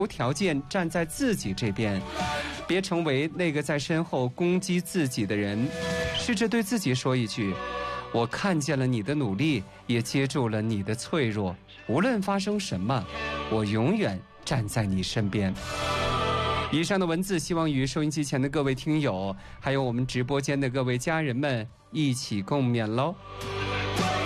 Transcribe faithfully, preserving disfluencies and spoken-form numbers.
无条件站在自己这边，别成为那个在身后攻击自己的人。试着对自己说一句：我看见了你的努力，也接住了你的脆弱，无论发生什么，我永远站在你身边。以上的文字希望与收音机前的各位听友，还有我们直播间的各位家人们一起共勉喽。